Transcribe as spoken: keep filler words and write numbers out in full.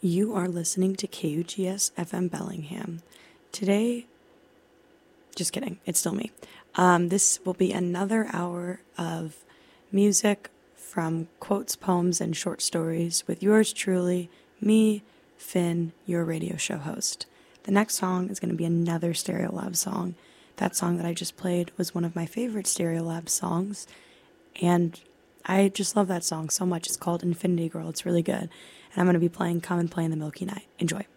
You are listening to K U G S F M Bellingham. Today, just kidding, it's still me. Um, this will be another hour of music from quotes, poems, and short stories with yours truly, me, Finn, your radio show host. The next song is going to be another Stereolab song. That song that I just played was one of my favorite Stereolab songs, and I just love that song so much. It's called Infinity Girl. It's really good. And I'm going to be playing Come and Play in the Milky Night. Enjoy.